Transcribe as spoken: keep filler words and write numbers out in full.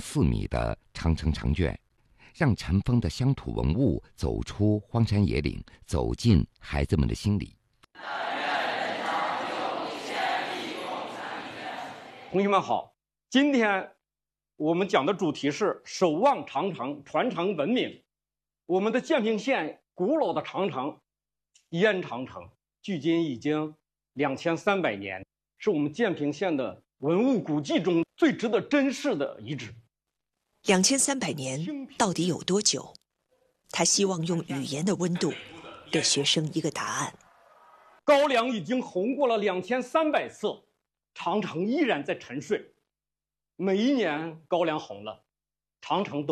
四米的长城长卷，让尘封的乡土文物走出荒山野岭，走进孩子们的心里。 同学们好，今天我们讲的主题是守望长城，传承文明。我们的建平县古老的长城燕长城，距今已经两千三百年，是我们建平县的文物古迹中最值得珍视的遗址。 两千三百年到底有多久？他希望用语言的温度给学生一个答案。 高粱已经红过了两千三百次，长城依然在沉睡。每一年高粱红了，长城都